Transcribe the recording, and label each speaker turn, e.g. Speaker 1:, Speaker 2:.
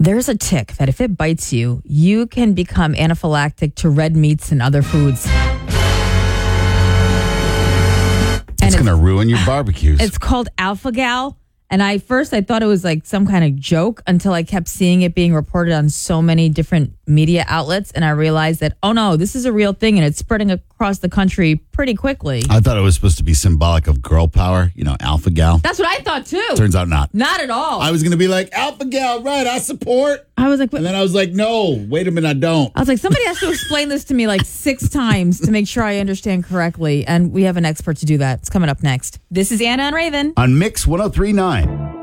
Speaker 1: There's a tick that if it bites you, you can become anaphylactic to red meats and other foods.
Speaker 2: It's going to ruin your barbecues.
Speaker 1: It's called alpha-gal. And I thought it was like some kind of joke until I kept seeing it being reported on so many different media outlets. And I realized that, oh no, this is a real thing and it's spreading across the country pretty quickly.
Speaker 2: I thought it was supposed to be symbolic of girl power, alpha gal.
Speaker 1: That's what I thought too.
Speaker 2: Turns out not.
Speaker 1: Not at all.
Speaker 2: I was going to be like, alpha gal, right, I support.
Speaker 1: I was like,
Speaker 2: and then I was like, no, wait a minute, I don't.
Speaker 1: I was like, somebody has to explain this to me like 6 times to make sure I understand correctly. And we have an expert to do that. It's coming up next. This is Anna and Raven
Speaker 2: on Mix 103.9.